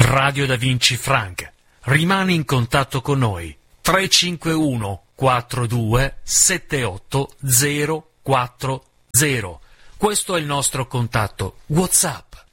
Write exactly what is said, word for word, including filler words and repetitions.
Radio Da Vinci Frank. Rimani in contatto con noi. tre cinque uno quattro due sette otto zero quattro zero. Questo è il nostro contatto WhatsApp.